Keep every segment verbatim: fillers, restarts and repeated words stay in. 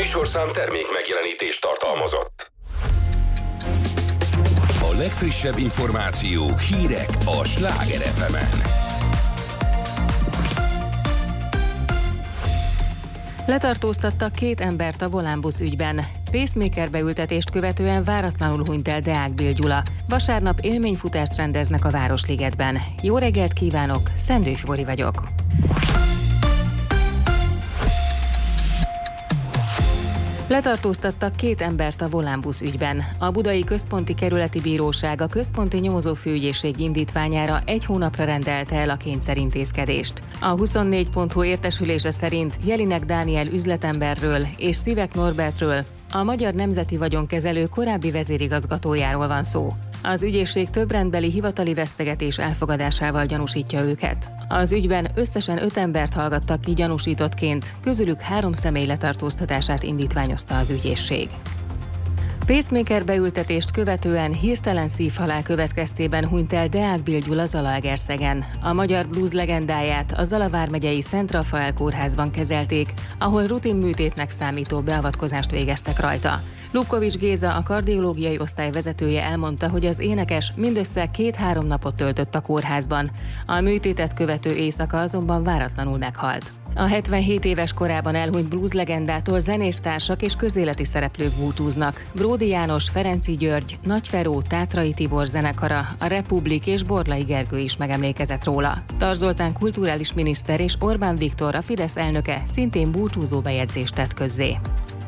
műsorszám termék megjelenítést tartalmazott. A legfrissebb információk, hírek a Sláger ef emen. Letartóztattak két embert a volánbusz ügyben. Pacemaker beültetést követően váratlanul hunyt el Deák Bél Gyula. Vasárnap élményfutást rendeznek a Városligetben. Jó reggelt kívánok, Szendő Fibori vagyok. Letartóztattak két embert a volánbusz ügyben. A Budai Központi Kerületi Bíróság a Központi Nyomozófőügyészség indítványára egy hónapra rendelte el a kényszerintézkedést. A huszonnégy pont hu értesülése szerint Jelinek Dániel üzletemberről és Szivek Norbertről, a Magyar Nemzeti Vagyonkezelő korábbi vezérigazgatójáról van szó. Az ügyészség több rendbeli hivatali vesztegetés elfogadásával gyanúsítja őket. Az ügyben összesen öt embert hallgattak ki gyanúsítottként, közülük három személy letartóztatását indítványozta az ügyészség. Pacemaker beültetést követően hirtelen szívhalál következtében hunyt el Deák Bél Gyula Zalaegerszegen. A magyar blues legendáját a Zala vármegyei Szent Rafael kórházban kezelték, ahol rutin műtétnek számító beavatkozást végeztek rajta. Lupkovics Géza, a kardiológiai osztály vezetője elmondta, hogy az énekes mindössze két-három napot töltött a kórházban. A műtétet követő éjszaka azonban váratlanul meghalt. A hetvenhét éves korában elhunyt blues legendától zenésztársak és közéleti szereplők búcsúznak. Bródi János, Ferenczy György, Nagy Feró, Tátrai Tibor zenekara, a Republik és Borlai Gergő is megemlékezett róla. Tar Zoltán kulturális miniszter és Orbán Viktor, a Fidesz elnöke szintén búcsúzó bejegyzést tett közzé.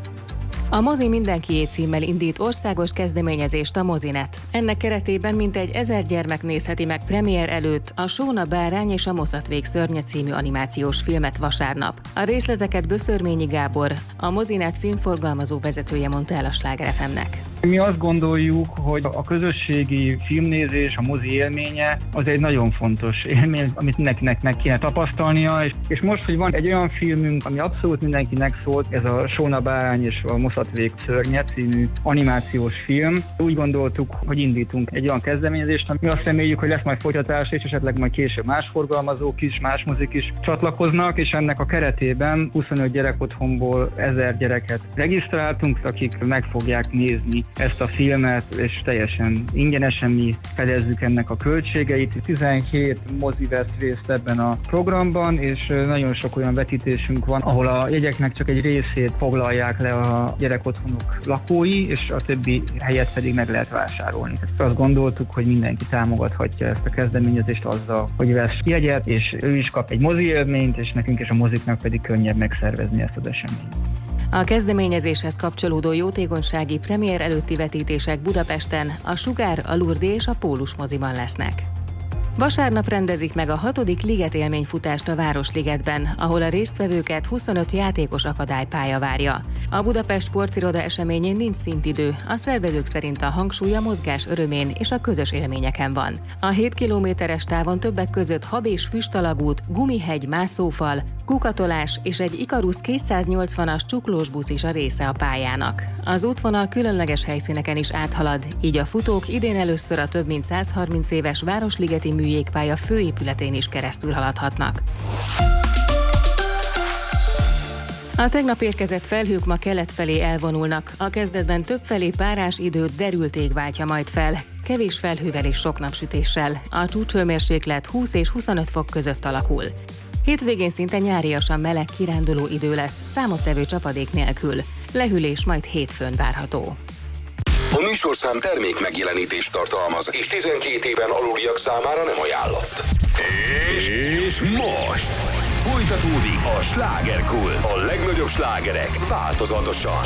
A Mozi Mindenkié címmel indít országos kezdeményezést a Mozinet. Ennek keretében mintegy ezer gyermek nézheti meg premier előtt a Sóna bárány és a Moszatvég szörnye című animációs filmet vasárnap. A részleteket Böszörményi Gábor, a Mozinet filmforgalmazó vezetője mondta el a Sláger ef emnek. Mi azt gondoljuk, hogy a közösségi filmnézés, a mozi élménye az egy nagyon fontos élmény, amit mindenkinek meg kéne tapasztalnia, és, és most, hogy van egy olyan filmünk, ami abszolút mindenkinek szólt, ez a Sóna bárány és a Moszatvég szörnye című animációs film. Úgy gondoltuk, hogy indítunk egy olyan kezdeményezést, mi azt reméljük, hogy lesz majd folytatás, és esetleg majd később más forgalmazók is, más mozik is csatlakoznak, és ennek a keretében huszonöt gyerekotthonból ezer gyereket regisztráltunk, akik meg fogják nézni ezt a filmet, és teljesen ingyenesen mi fedezzük ennek a költségeit. tizenhét mozi vesz részt ebben a programban, és nagyon sok olyan vetítésünk van, ahol a jegyeknek csak egy részét foglalják le a gyerekotthonok lakói, és a többi helyet pedig meg lehet vásárolni. Tehát azt gondoltuk, hogy mindenki támogathatja ezt a kezdeményezést azzal, hogy vesz jegyet, és ő is kap egy mozi élményt, és nekünk és a moziknak pedig könnyebb megszervezni ezt az eseményt. A kezdeményezéshez kapcsolódó jótékonysági premier előtti vetítések Budapesten a Sugár, a Lourdes és a Pólus moziban lesznek. Vasárnap rendezik meg a hatodik liget élményfutást a Városligetben, ahol a résztvevőket huszonöt játékos akadálypálya várja. A Budapest Sportiroda eseményén nincs szintidő, a szervezők szerint a hangsúly a mozgás örömén és a közös élményeken van. A hét kilométeres távon többek között hab és füstalagút, gumihegy, mászófal, kukatolás és egy Ikarus kétszáznyolcvanas csuklós busz is a része a pályának. Az útvonal különleges helyszíneken is áthalad, így a futók idén először a több mint százharminc éves Városligeti műjégpálya főépületén is keresztül haladhatnak. A tegnap érkezett felhők ma kelet felé elvonulnak. A kezdetben többfelé párás időt derült ég váltja majd fel, kevés felhővel és sok napsütéssel. A csúcshőmérséklet húsz és huszonöt fok között alakul. Hétvégén szinte nyáriasan meleg kiránduló idő lesz, számottevő csapadék nélkül. Lehűlés majd hétfőn várható. A műsorszám termék megjelenítést tartalmaz, és tizenkét éven aluliak számára nem ajánlott. És most folytatódik a Slágerkult. A legnagyobb slágerek változatosan